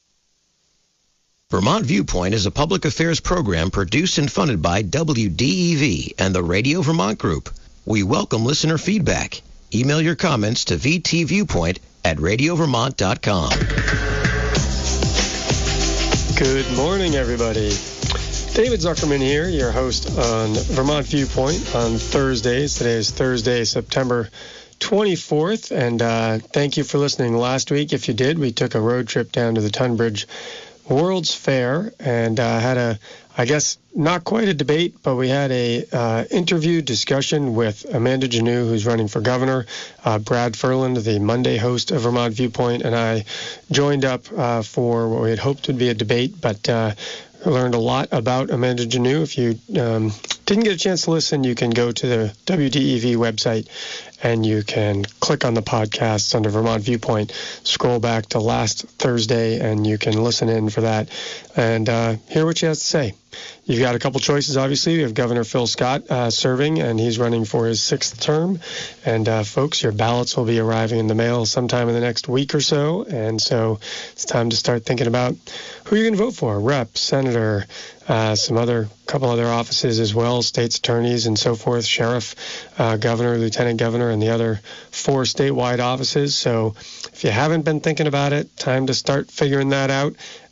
Vermont Viewpoint is a public affairs program produced and funded by W D E V and the Radio Vermont Group. We welcome listener feedback. Email your comments to v t viewpoint at radio vermont dot com. Good morning, everybody. David Zuckerman here, your host on Vermont Viewpoint on Thursdays. Today is Thursday, September twenty-fourth, and uh, thank you for listening last week. If you did, we took a road trip down to the Tunbridge World's Fair and uh, had a, I guess, not quite a debate, but we had a uh, interview discussion with Amanda Janoo, who's running for governor. Uh, Brad Furland, the Monday host of Vermont Viewpoint, and I joined up uh, for what we had hoped would be a debate, but uh, learned a lot about Amanda Janoo. If you um, didn't get a chance to listen, you can go to the W D E V website and you can click on the podcasts under Vermont Viewpoint, scroll back to last Thursday, and you can listen in for that and uh, hear what she has to say. You've got a couple choices, obviously. You have Governor Phil Scott uh, serving, and he's running for his sixth term. And, uh, folks, your ballots will be arriving in the mail sometime in the next week or so. And so it's time to start thinking about who you're going to vote for, rep, senator, uh, some other couple other offices as well, state's attorneys and so forth, sheriff, uh, governor, lieutenant governor, and the other four statewide offices. So if you haven't been thinking about it, time to start figuring that out.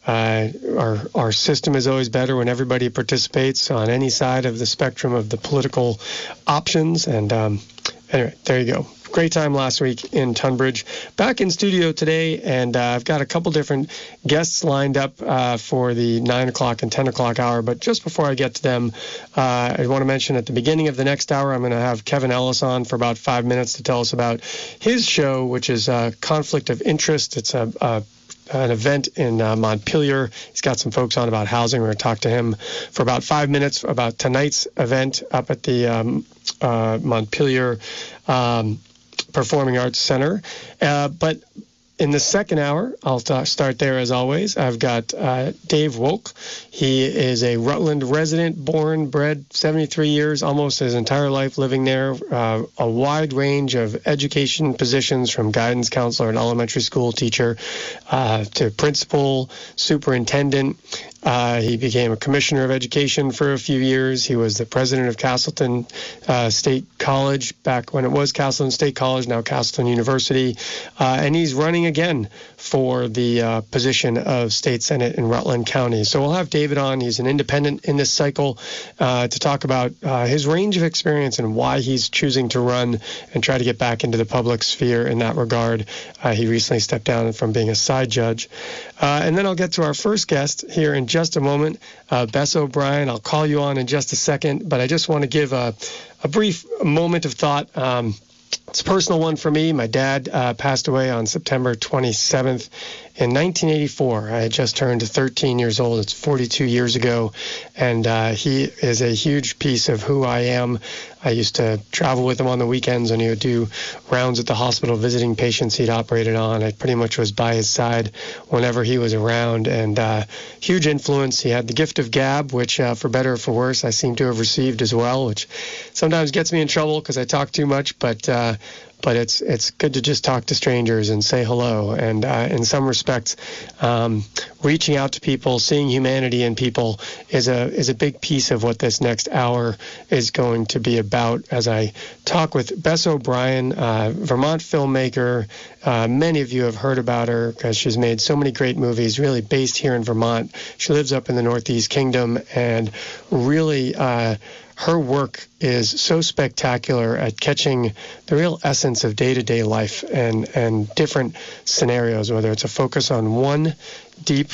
Uh, our our system is always better when everybody participates on any side of the spectrum of the political options. And um, anyway, there you go. Great time last week in Tunbridge. Back in studio today, and uh, I've got a couple different guests lined up uh, for the nine o'clock and ten o'clock hour. But just before I get to them, uh, I want to mention at the beginning of the next hour, I'm going to have Kevin Ellis on for about five minutes to tell us about his show, which is uh, Conflict of Interest. It's a, a an event in uh, Montpelier. He's got some folks on about housing. We're going to talk to him for about five minutes about tonight's event up at the um, uh, Montpelier um, Performing Arts Center. Uh, but in the second hour, I'll t- start there as always. I've got uh, Dave Wolk. He is a Rutland resident, born, bred, seventy-three years, almost his entire life living there. Uh, a wide range of education positions, from guidance counselor and elementary school teacher uh, to principal, superintendent. Uh, he became a commissioner of education for a few years. He was the president of Castleton uh, State College back when it was Castleton State College, now Castleton University. Uh, and he's running again for the uh, position of state senate in Rutland County. So we'll have David on. He's an independent in this cycle uh, to talk about uh, his range of experience and why he's choosing to run and try to get back into the public sphere in that regard. Uh, he recently stepped down from being a side judge. Uh, and then I'll get to our first guest here in just a moment, uh, Bess O'Brien. I'll call you on in just a second, but I just want to give a, a brief moment of thought. Um, it's a personal one for me. My dad uh, passed away on September twenty-seventh in nineteen eighty-four. I had just turned thirteen years old. It's forty-two years ago, and uh, he is a huge piece of who I am. I used to travel with him on the weekends when he would do rounds at the hospital visiting patients he'd operated on. I pretty much was by his side whenever he was around, and uh, huge influence. He had the gift of gab, which uh, for better or for worse, I seem to have received as well, which sometimes gets me in trouble because I talk too much, but uh, but it's it's good to just talk to strangers and say hello. And uh, in some respects, um, reaching out to people, seeing humanity in people is a is a big piece of what this next hour is going to be about. As I talk with Bess O'Brien, uh, Vermont filmmaker. Uh, many of you have heard about her because she's made so many great movies, really based here in Vermont. She lives up in the Northeast Kingdom, and really uh, her work is so spectacular at catching the real essence of day-to-day life and, and different scenarios, whether it's a focus on one deep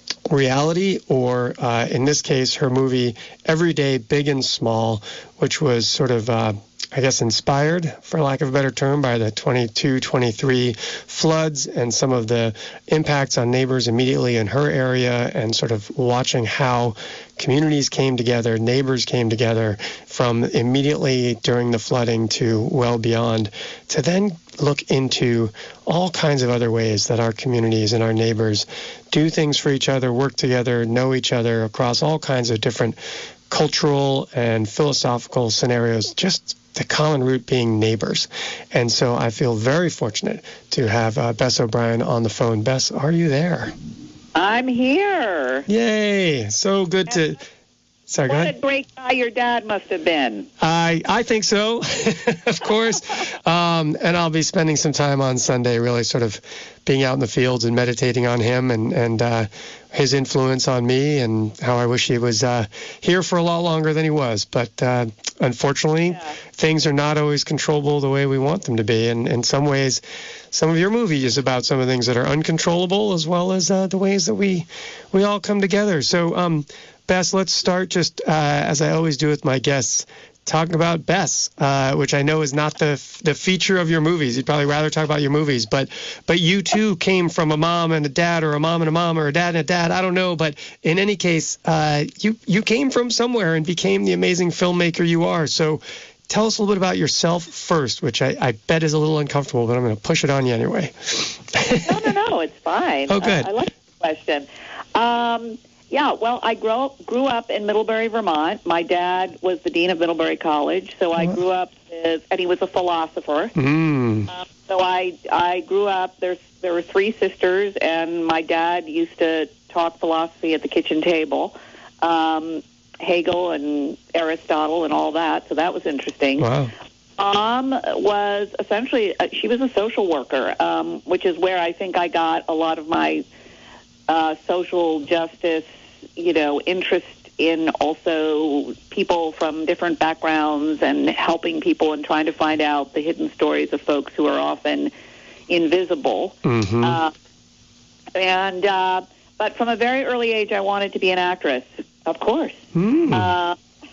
reality or, uh, in this case, her movie Everyday Big and Small, which was sort of, uh, I guess, inspired, for lack of a better term, by the twenty-two twenty-three floods and some of the impacts on neighbors immediately in her area, and sort of watching how communities came together, neighbors came together from immediately during the flooding to well beyond, to then look into all kinds of other ways that our communities and our neighbors do things for each other, work together, know each other across all kinds of different cultural and philosophical scenarios, just the common root being neighbors. And so I feel very fortunate to have uh, Bess O'Brien on the phone. Bess, are you there? I'm here. Yay. So good to... Sorry, go what ahead. a great guy your dad must have been. I I think so, of course. Um, and I'll be spending some time on Sunday really sort of being out in the fields and meditating on him and, and uh, his influence on me, and how I wish he was uh, here for a lot longer than he was. But uh, unfortunately, yeah. things are not always controllable the way we want them to be. And in some ways, some of your movie is about some of the things that are uncontrollable, as well as uh, the ways that we, we all come together. So, um, Bess, let's start just, uh, as I always do with my guests, talking about Bess, uh, which I know is not the the feature of your movies. You'd probably rather talk about your movies, but but you too came from a mom and a dad, or a mom and a mom, or a dad and a dad. I don't know, but in any case, uh, you you came from somewhere and became the amazing filmmaker you are. So tell us a little bit about yourself first, which I, I bet is a little uncomfortable, but I'm going to push it on you anyway. no, no, no, it's fine. Oh, good. Uh, I like the question. Um, Yeah, well, I grew, grew up in Middlebury, Vermont. My dad was the dean of Middlebury College, so I grew up with, and he was a philosopher. Mm. Um, so I I grew up, there's, there were three sisters, and my dad used to talk philosophy at the kitchen table, um, Hegel and Aristotle and all that, so that was interesting. Wow. Mom was essentially, uh, she was a social worker, um, which is where I think I got a lot of my uh, social justice, you know, interest in also people from different backgrounds and helping people and trying to find out the hidden stories of folks who are often invisible. Mm-hmm. Uh, and uh, but from a very early age, I wanted to be an actress, of course. Mm. Uh,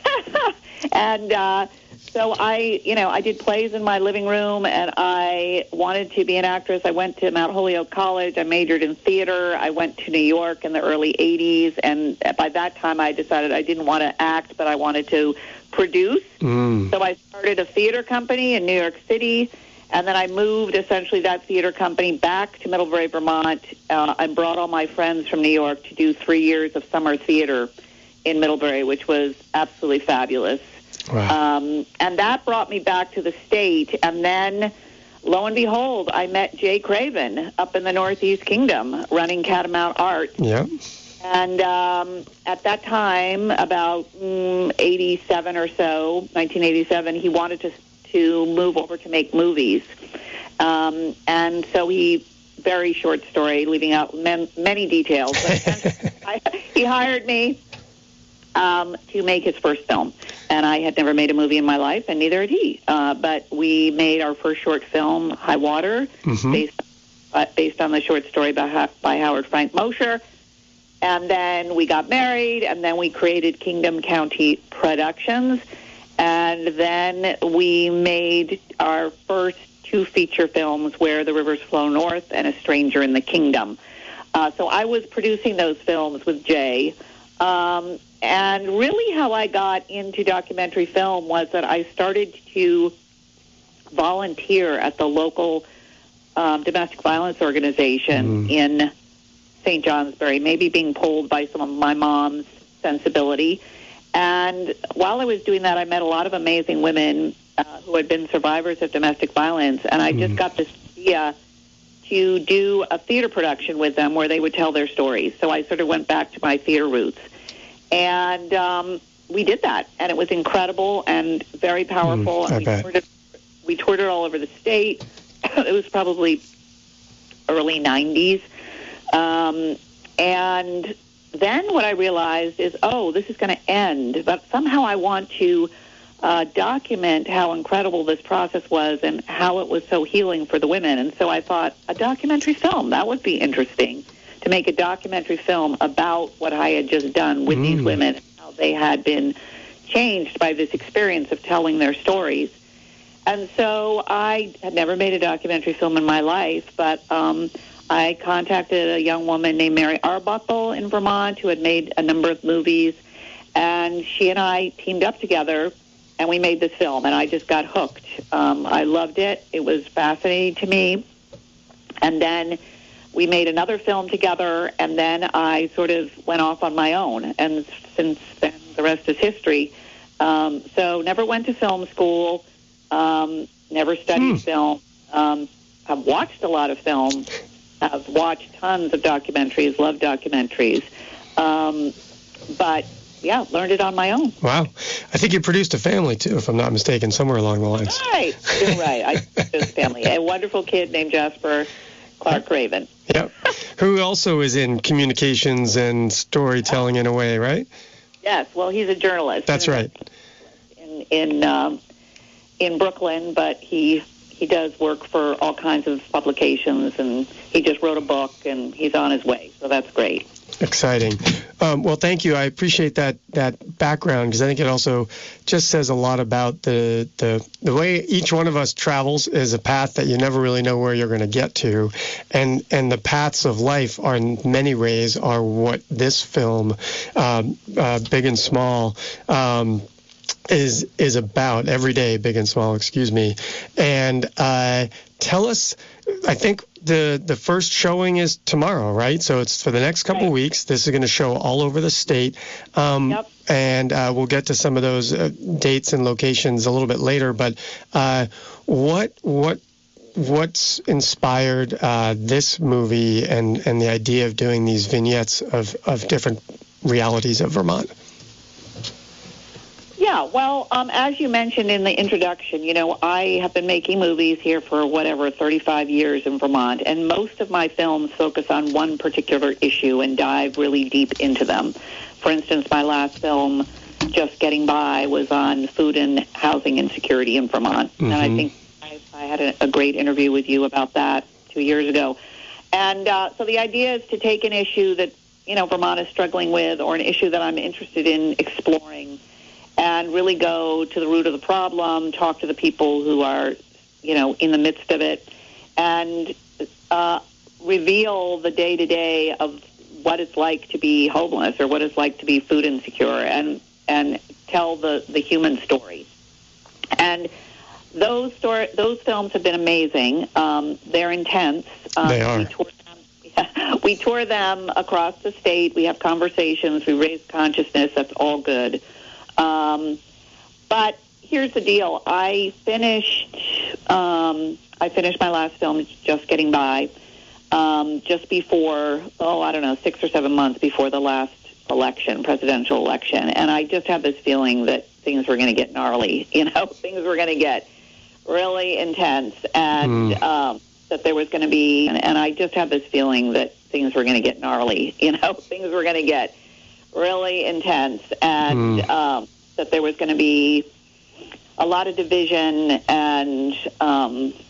and uh, so I, you know, I did plays in my living room, and I wanted to be an actress. I went to Mount Holyoke College. I majored in theater. I went to New York in the early eighties, and by that time I decided I didn't want to act, but I wanted to produce. Mm. So I started a theater company in New York City, and then I moved essentially that theater company back to Middlebury, Vermont. Uh, I brought all my friends from New York to do three years of summer theater in Middlebury, which was absolutely fabulous. Wow. Um, and that brought me back to the state. And then, lo and behold, I met Jay Craven up in the Northeast Kingdom running Catamount Art. Yeah. And um, at that time, about mm, eighty-seven or so, nineteen eighty-seven, he wanted to to move over to make movies. Um, and so he, very short story, leaving out men, many details, but I, he hired me um, to make his first film. And I had never made a movie in my life, and neither had he. Uh, but we made our first short film, High Water, mm-hmm. based, uh, based on the short story by, by Howard Frank Mosher. And then we got married, and then we created Kingdom County Productions. And then we made our first two feature films, Where the Rivers Flow North and A Stranger in the Kingdom. Uh, so I was producing those films with Jay. Um, and really how I got into documentary film was that I started to volunteer at the local um, domestic violence organization mm. in Saint Johnsbury, maybe being pulled by some of my mom's sensibility. And while I was doing that, I met a lot of amazing women uh, who had been survivors of domestic violence, and I mm. just got this idea to do a theater production with them where they would tell their stories. So I sort of went back to my theater roots. And um, we did that, and it was incredible and very powerful. Mm, I and we, bet. toured it, we toured it all over the state. It was probably early nineties. Um, and then what I realized is, oh, this is going to end, but somehow I want to uh, document how incredible this process was and how it was so healing for the women. And so I thought, a documentary film, that would be interesting, to make a documentary film about what I had just done with mm. these women and how they had been changed by this experience of telling their stories. And so I had never made a documentary film in my life, but um, I contacted a young woman named Mary Arbuckle in Vermont who had made a number of movies, and she and I teamed up together, and we made this film, and I just got hooked. Um, I loved it. It was fascinating to me. And then we made another film together, and then I sort of went off on my own. And since then, the rest is history. Um, so never went to film school, um, never studied hmm. film. Um, I've watched a lot of film. I've watched tons of documentaries, love documentaries. Um, but, yeah, learned it on my own. Wow. I think you produced a family, too, if I'm not mistaken, somewhere along the lines. Right. You're right. I produced a family. A wonderful kid named Jasper Clark Craven. Yep. Who also is in communications and storytelling in a way, right? Yes. Well, he's a journalist. That's right. In in um, in Brooklyn, but he he does work for all kinds of publications, and he just wrote a book, and he's on his way. So that's great. Exciting. Um, well, thank you. I appreciate that that background, because I think it also just says a lot about the, the the way each one of us travels is a path that you never really know where you're going to get to, and and the paths of life are in many ways are what this film, um, uh, Big and Small, um, is is about. Every day, Big and Small, excuse me. And uh, tell us, I think the the first showing is tomorrow, right? So it's for the next couple right. weeks. This is going to show all over the state. Um, yep. And uh, we'll get to some of those uh, dates and locations a little bit later. But uh, what what what's inspired uh, this movie and, and the idea of doing these vignettes of, of different realities of Vermont? Yeah, Yeah, well, um, as you mentioned in the introduction, you know, I have been making movies here for whatever, thirty-five years in Vermont, and most of my films focus on one particular issue and dive really deep into them. For instance, my last film, Just Getting By, was on food and housing insecurity in Vermont, mm-hmm. and I think I, I had a, a great interview with you about that two years ago. And uh, so the idea is to take an issue that, you know, Vermont is struggling with, or an issue that I'm interested in exploring, and really go to the root of the problem, talk to the people who are, you know, in the midst of it, and uh, reveal the day-to-day of what it's like to be homeless or what it's like to be food insecure, and and tell the, the human story. And those story, those films have been amazing. Um, they're intense. Um, they are. We tour them, yeah, we tour them across the state. We have conversations. We raise consciousness. That's all good. Um, but here's the deal. I finished, um, I finished my last film, Just Getting By, um, just before, oh, I don't know, six or seven months before the last election, presidential election. And I just had this feeling that things were going to get gnarly, you know, things were going to get really intense, and mm. um, that there was going to be, and, and I just had this feeling that things were going to get gnarly, you know, things were going to get really intense, and mm. um, that there was going to be a lot of division, and um,